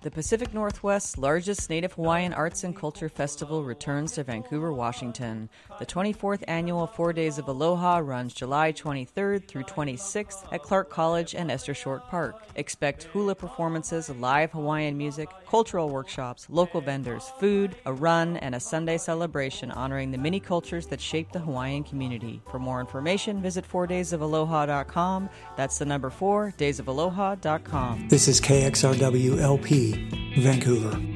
The Pacific Northwest's largest Native Hawaiian Arts and Culture Festival returns to Vancouver, Washington. The 24th annual 4 Days of Aloha runs July 23rd through 26th at Clark College and Esther Short Park. Expect hula performances, live Hawaiian music, cultural workshops, local vendors, food, a run, and a Sunday celebration honoring the many cultures that shape the Hawaiian community. For more information, visit 4daysofaloha.com. That's the number 4, daysofaloha.com. This is KXRW LP, Vancouver.